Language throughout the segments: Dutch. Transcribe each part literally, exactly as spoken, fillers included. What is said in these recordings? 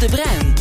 de Bruin.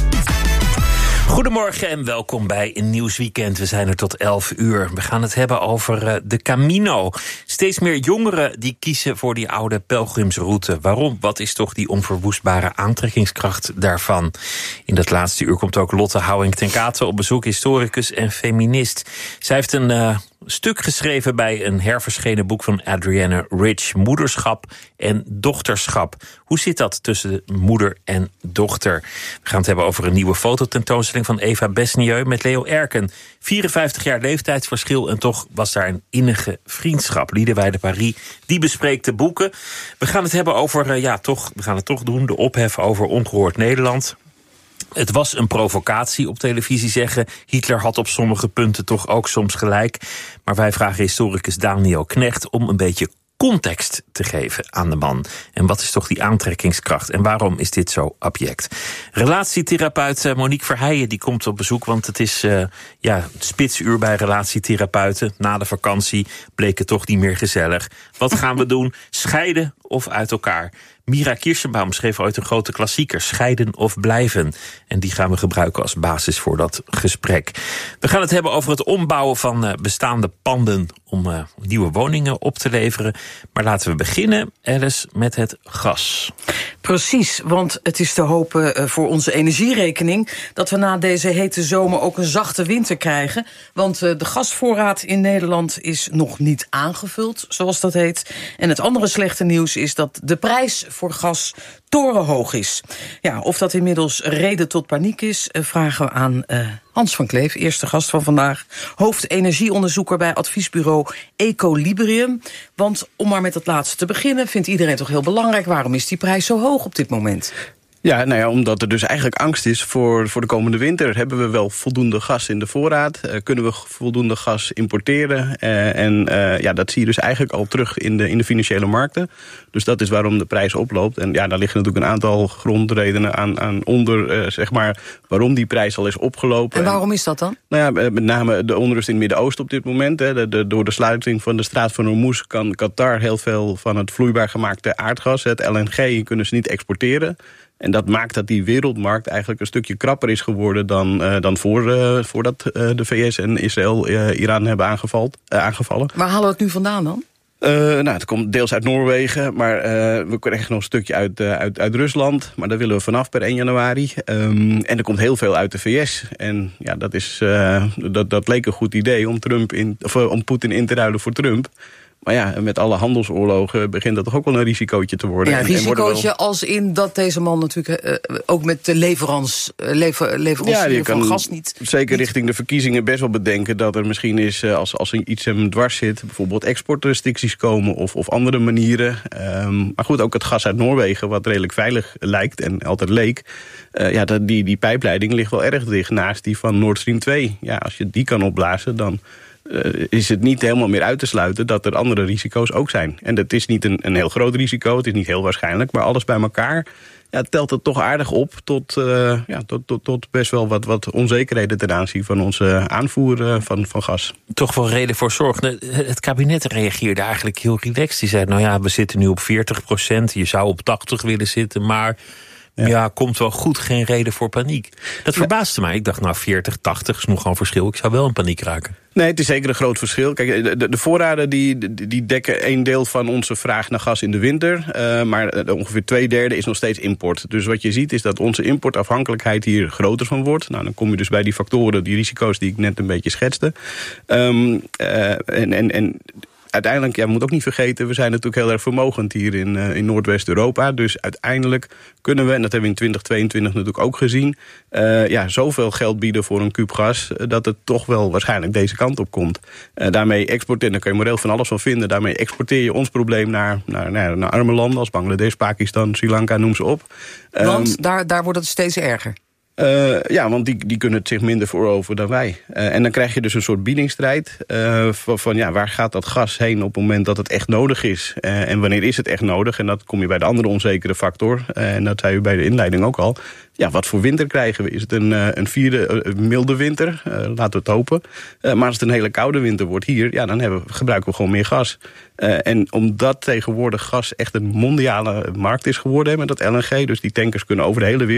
Goedemorgen en welkom bij een Nieuwsweekend. We zijn er tot elf uur. We gaan het hebben over uh, de Camino. Steeds meer jongeren die kiezen voor die oude pelgrimsroute. Waarom? Wat is toch die onverwoestbare aantrekkingskracht daarvan? In dat laatste uur komt ook Lotte Houwing ten Kate op bezoek, historicus en feminist. Zij heeft een uh, stuk geschreven bij een herverschenen boek van Adrienne Rich. Moederschap en dochterschap. Hoe zit dat tussen moeder en dochter? We gaan het hebben over een nieuwe fototentoonstelling van Eva Besnieu met Leo Erken. vierenvijftig jaar leeftijdsverschil en toch was daar een innige vriendschap. Liedewij de Paris, die bespreekt de boeken. We gaan het hebben over, uh, ja toch, we gaan het toch doen, de ophef over Ongehoord Nederland. Het was een provocatie op televisie zeggen. Hitler had op sommige punten toch ook soms gelijk. Maar wij vragen historicus Daniel Knecht om een beetje context te geven aan de man. En wat is toch die aantrekkingskracht? En waarom is dit zo abject? Relatietherapeut Monique Verheijen die komt op bezoek, want het is uh, ja, het spitsuur bij relatietherapeuten. Na de vakantie bleek het toch niet meer gezellig. Wat gaan we doen? Scheiden of uit elkaar? Mira Kirschenbaum schreef ooit een grote klassieker, Scheiden of Blijven. En die gaan we gebruiken als basis voor dat gesprek. We gaan het hebben over het ombouwen van uh, bestaande panden om uh, nieuwe woningen op te leveren. Maar laten we beginnen, Alice, met het gas. Precies, want het is te hopen uh, voor onze energierekening dat we na deze hete zomer ook een zachte winter krijgen. Want uh, de gasvoorraad in Nederland is nog niet aangevuld, zoals dat heet. En het andere slechte nieuws is dat de prijs voor gas torenhoog is. Ja, of dat inmiddels reden tot paniek is, uh, vragen we aan uh, Hans van Kleef, eerste gast van vandaag, hoofdenergieonderzoeker bij adviesbureau Ecolibrium. Want om maar met het laatste te beginnen, vindt iedereen toch heel belangrijk, waarom is die prijs zo hoog op dit moment? Ja, nou ja, omdat er dus eigenlijk angst is voor, voor de komende winter. Hebben we wel voldoende gas in de voorraad? Uh, kunnen we voldoende gas importeren? Uh, en uh, ja, dat zie je dus eigenlijk al terug in de, in de financiële markten. Dus dat is waarom de prijs oploopt. En ja, daar liggen natuurlijk een aantal grondredenen aan, aan onder, uh, zeg maar, waarom die prijs al is opgelopen. En waarom is dat dan? Nou ja, met name de onrust in het Midden-Oosten op dit moment. Hè. De, de, door de sluiting van de straat van Hormuz kan Qatar heel veel van het vloeibaar gemaakte aardgas, het L N G, kunnen ze niet exporteren. En dat maakt dat die wereldmarkt eigenlijk een stukje krapper is geworden dan, uh, dan voor, uh, voordat uh, de V S en Israël uh, Iran hebben aangevald, uh, aangevallen. Waar halen we het nu vandaan dan? Uh, nou, het komt deels uit Noorwegen, maar uh, we krijgen nog een stukje uit, uh, uit, uit Rusland. Maar daar willen we vanaf per één januari. Um, en er komt heel veel uit de V S. En ja, dat, is, uh, dat, dat leek een goed idee om, Trump in, of, uh, om Poetin in te ruilen voor Trump. Maar ja, met alle handelsoorlogen begint dat toch ook wel een risicootje te worden. Ja, een en, risicootje wel... als in dat deze man natuurlijk uh, ook met de leverans, uh, lever, leverancier ja, van gas niet... Zeker niet... richting de verkiezingen best wel bedenken dat er misschien is, uh, als, als er iets hem dwars zit, bijvoorbeeld exportrestricties komen of, of andere manieren. Um, maar goed, ook het gas uit Noorwegen, wat redelijk veilig lijkt en altijd leek. Uh, ja, die, die pijpleiding ligt wel erg dicht naast die van Nord Stream twee. Ja, als je die kan opblazen, dan Uh, is het niet helemaal meer uit te sluiten dat er andere risico's ook zijn. En dat is niet een, een heel groot risico, het is niet heel waarschijnlijk, maar alles bij elkaar, ja, telt het toch aardig op tot, uh, ja, tot, tot, tot best wel wat, wat onzekerheden ten aanzien van onze aanvoer uh, van, van gas. Toch wel reden voor zorg. Het kabinet reageerde eigenlijk heel relaxed. Die zei, nou ja, we zitten nu op veertig procent, je zou op tachtig willen zitten, maar Ja. ja, komt wel goed, geen reden voor paniek. Dat verbaasde ja. mij. Ik dacht, nou, veertig, tachtig is nog gewoon verschil. Ik zou wel in paniek raken. Nee, het is zeker een groot verschil. Kijk, de, de voorraden die, die dekken een deel van onze vraag naar gas in de winter. Uh, maar ongeveer twee derde is nog steeds import. Dus wat je ziet is dat onze importafhankelijkheid hier groter van wordt. Nou, dan kom je dus bij die factoren, die risico's die ik net een beetje schetste. Um, uh, en... en, en Uiteindelijk, ja, we moeten ook niet vergeten, we zijn natuurlijk heel erg vermogend hier in, uh, in Noordwest-Europa. Dus uiteindelijk kunnen we, en dat hebben we in twintig tweeëntwintig natuurlijk ook gezien, uh, ja, zoveel geld bieden voor een kuub gas, uh, dat het toch wel waarschijnlijk deze kant op komt. Uh, daarmee exporteren, daar kun je moreel van alles van vinden, daarmee exporteer je ons probleem naar, naar, naar, naar arme landen als Bangladesh, Pakistan, Sri Lanka, noem ze op. Want um, daar, daar wordt het steeds erger. Uh, ja, want die, die kunnen het zich minder veroorloven dan wij. Uh, en dan krijg je dus een soort biedingsstrijd uh, van, van ja, waar gaat dat gas heen op het moment dat het echt nodig is? Uh, en wanneer is het echt nodig? En dat kom je bij de andere onzekere factor. Uh, en dat zei u bij de inleiding ook al. Ja, wat voor winter krijgen we? Is het een, uh, een vierde, uh, milde winter? Uh, laten we het hopen. Uh, maar als het een hele koude winter wordt hier, ja, dan hebben we, gebruiken we gewoon meer gas. Uh, en omdat tegenwoordig gas echt een mondiale markt is geworden, hè, met dat L N G, dus die tankers kunnen over de hele wereld